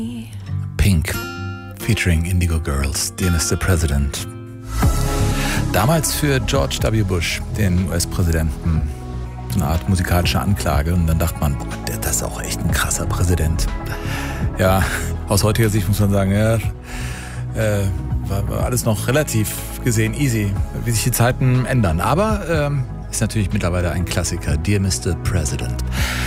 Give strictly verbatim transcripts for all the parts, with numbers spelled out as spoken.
Pink, featuring Indigo Girls, Dear Mister President. Damals für George W. Bush, den U S-Präsidenten, eine Art musikalische Anklage. Und dann dachte man, boah, das ist auch echt ein krasser Präsident. Ja, aus heutiger Sicht muss man sagen, ja, äh, war, war alles noch relativ gesehen easy, wie sich die Zeiten ändern. Aber ähm, ist natürlich mittlerweile ein Klassiker, Dear Mister President.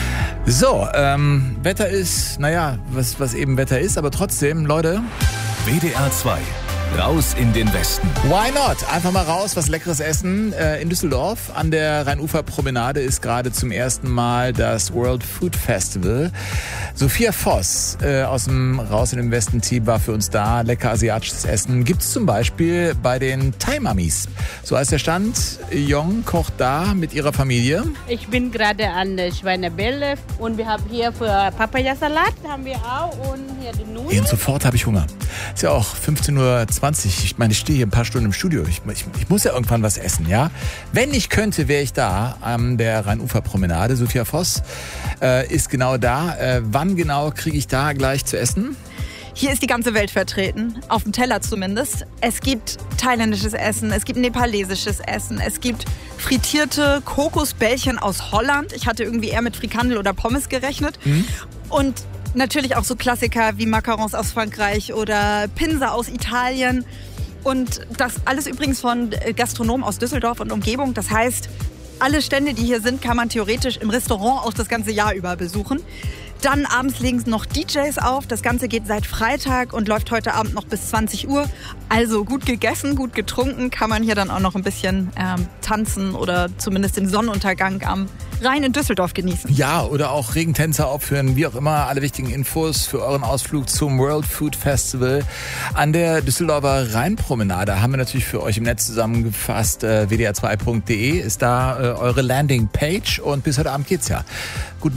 So, ähm, Wetter ist, naja, was, was eben Wetter ist, aber trotzdem, Leute. W D R zwei, raus in den Westen. Why not? Einfach mal raus, was Leckeres essen. Äh, in Düsseldorf an der Rheinuferpromenade ist gerade zum ersten Mal das World Food Festival. Sophia Voss äh, aus dem Raus in den Westen Team war für uns da. Lecker asiatisches Essen gibt's zum Beispiel bei den Thai-Mamis. So heißt der Stand. Jong kocht da mit ihrer Familie. Ich bin gerade an der Schweinebälle und wir haben hier für Papayasalat haben wir auch und hier die Nudeln. Und sofort habe ich Hunger. Ist ja auch fünfzehn Uhr zwanzig. Ich meine, ich stehe hier ein paar Stunden im Studio. Ich, ich, ich muss ja irgendwann was essen, ja? Wenn ich könnte, wäre ich da an der Rheinuferpromenade. Sophia Voss äh, ist genau da. Äh, wann genau kriege ich da gleich zu essen? Hier ist die ganze Welt vertreten, auf dem Teller zumindest. Es gibt thailändisches Essen, es gibt nepalesisches Essen, es gibt frittierte Kokosbällchen aus Holland. Ich hatte irgendwie eher mit Frikandel oder Pommes gerechnet. Mhm. Und natürlich auch so Klassiker wie Macarons aus Frankreich oder Pinsa aus Italien. Und das alles übrigens von Gastronomen aus Düsseldorf und Umgebung. Das heißt, alle Stände, die hier sind, kann man theoretisch im Restaurant auch das ganze Jahr über besuchen. Dann abends legen noch D Js auf. Das Ganze geht seit Freitag und läuft heute Abend noch bis zwanzig Uhr. Also gut gegessen, gut getrunken, kann man hier dann auch noch ein bisschen ähm, tanzen oder zumindest den Sonnenuntergang am Rhein in Düsseldorf genießen. Ja, oder auch Regentänzer aufführen, wie auch immer. Alle wichtigen Infos für euren Ausflug zum World Food Festival an der Düsseldorfer Rheinpromenade haben wir natürlich für euch im Netz zusammengefasst. Äh, w d r zwei punkt d e ist da äh, eure Landingpage und bis heute Abend geht's ja. Gut.